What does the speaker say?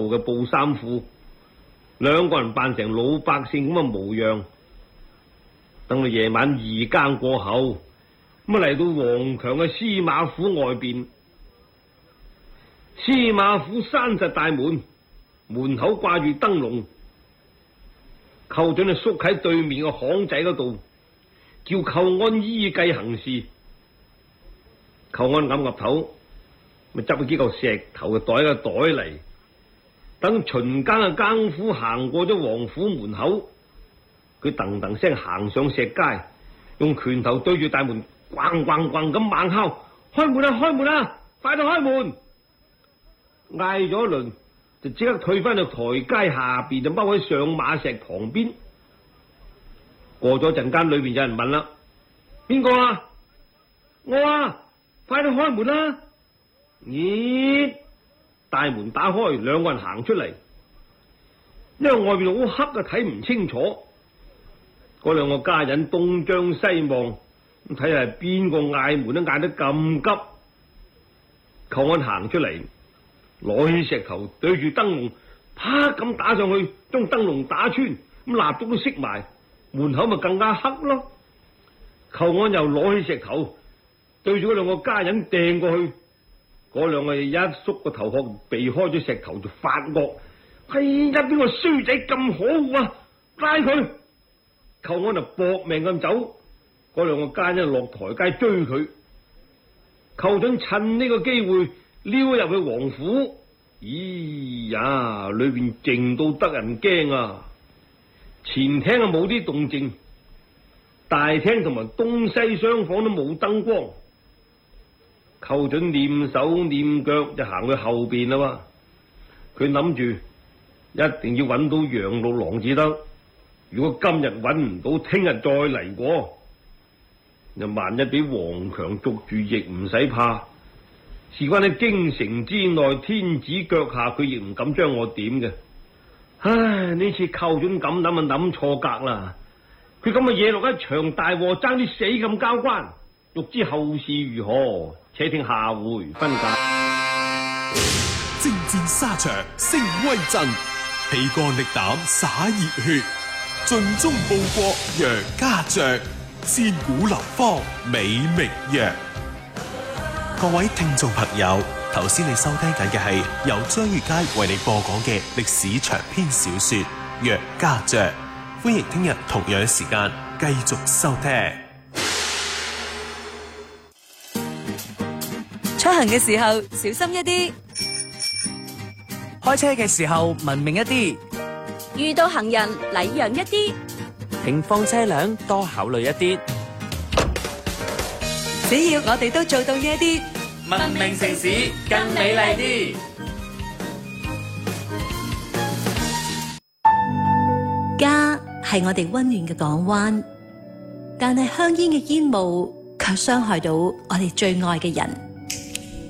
嘅布衫褲，兩個人扮成老百姓咁嘅模樣。等到夜晚2更過後，咁嚟到王強嘅司馬府外邊。司馬府閂實大門，門口掛住燈籠。寇準就縮喺對面嘅巷仔嗰度，叫寇安依計行事。寇安岌岌頭，咪執咗幾嚿石頭嘅袋嘅袋嚟。等巡更嘅更夫行過咗王府門口，佢噔噔聲行上石階，用拳頭對住大門，咣咣咣咁猛敲：開門啊！開門啊！快到開門！嗌咗一輪，就即刻退翻去台階下邊，就踎喺上馬石旁邊。過咗陣間，裏邊有人問啦：邊個啊？我啊！快啲開門啦！咦？大門打開，兩個人行出嚟，因為外邊好黑啊，睇唔清楚。嗰兩個家人東張西望，咁睇下係邊個嗌門都嗌得咁急。寇安行出嚟，攞起石頭對住燈籠，啪咁打上去，將燈籠打穿，咁蠟燭都熄埋，門口咪更加黑咯。寇安又攞起石頭對住嗰兩個家人掟過去，嗰兩個一縮個頭殼避開咗石頭就發惡。哎呀，邊個衰仔咁可惡啊！拉佢！寇安就搏命咁走，嗰兩個家人落台階追佢。寇準趁呢個機會溜入去王府，咦呀，裏邊靜到得人驚啊！前廳啊冇啲動靜，大廳同埋東西廂房都冇燈光。寇準念手念腳就行去後邊啦嘛，佢諗住一定要揾到楊六郎至得。如果今日揾唔到，聽日再嚟過。又萬一俾王強捉住，亦唔使怕。事關喺京城之內，天子腳下，佢亦唔敢將我點嘅。唉，呢次寇準咁諗啊，諗錯格啦。佢咁嘅惹落一場大禍，爭啲死咁交關。欲知後事如何，且聽下回分解。 征戰沙場聲威震，氣幹力膽灑熱血，盡忠報國楊家將，千古流芳美名揚。各位聽眾朋友，頭先你收聽緊嘅係由張月佳為你播講嘅歷史長篇小說《楊家將》，歡迎聽日同樣時間繼續收聽。 出行嘅時候小心一啲， 開車嘅時候文明一啲， 遇到行人禮讓一啲， 停放車輛多考慮一啲。 只要我哋都做到呢一啲， 文明城市更美麗啲。 家係我哋溫暖嘅港灣，但係香煙嘅煙霧卻傷害到我哋最愛嘅人。